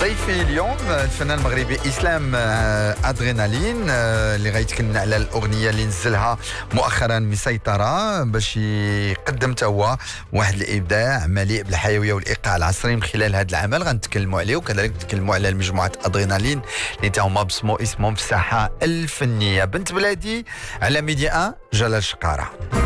ضيفي اليوم الفنان المغربي اسلام ادرينالين اللي غيتكلمنا على الاغنيه اللي نزلها مؤخرا مسيطره باش يقدم هو واحد الابداع مليء بالحيويه والايقاع العصري من خلال هذا العمل غنتكلموا عليه، وكذلك نتكلموا على مجموعه ادرينالين اللي هما بسمو اسمهم في الساحه الفنيه. بنت بلادي على ميديا 1 جلال شقاره.